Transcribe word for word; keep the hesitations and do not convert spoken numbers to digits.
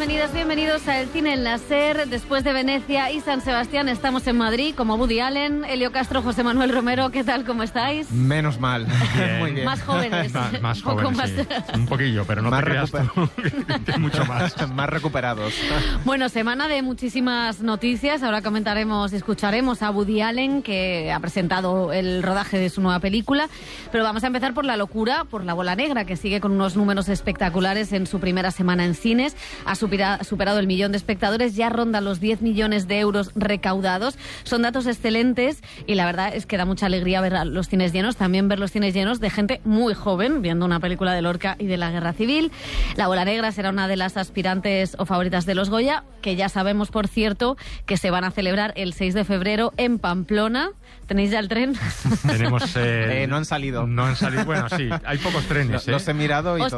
bienvenidas, bienvenidos a El Cine en la SER. Después de Venecia y San Sebastián estamos en Madrid, como Woody Allen, Elio Castro, José Manuel Romero. ¿Qué tal? ¿Cómo estáis? Menos mal. Bien. Muy bien. Más jóvenes. Más, más Un poco jóvenes, más... sí. Un poquillo, pero no Más te creas tú, que mucho más. Más recuperados. Bueno, semana de muchísimas noticias. Ahora comentaremos y escucharemos a Woody Allen, que ha presentado el rodaje de su nueva película. Pero vamos a empezar por la locura, por La Bola Negra, que sigue con unos números espectaculares en su primera semana en cines. Ha supera, superado el millón de espectadores, ya ronda los diez millones de euros recaudados. Son datos excelentes y la verdad es que da mucha alegría ver los cines llenos, también ver los cines llenos de gente muy joven viendo una película de Lorca y de la Guerra Civil. La Bola Negra será una de las aspirantes o favoritas de los Goya, que ya sabemos, por cierto, que se van a celebrar el seis de febrero en Pamplona. ¿Tenéis ya el tren? Tenemos... Eh, eh, no han salido. No han salido, bueno, sí, hay pocos trenes. Los, ¿eh? los he mirado y Óscar